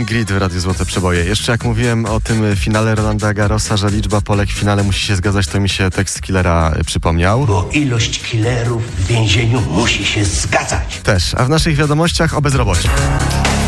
Grid w Radiu Złote Przeboje. Jeszcze jak mówiłem o tym finale Rolanda Garrosa, że liczba Polek w finale musi się zgadzać, to mi się tekst Killera przypomniał. Bo ilość killerów w więzieniu musi się zgadzać. Też. A w naszych wiadomościach o bezrobociu.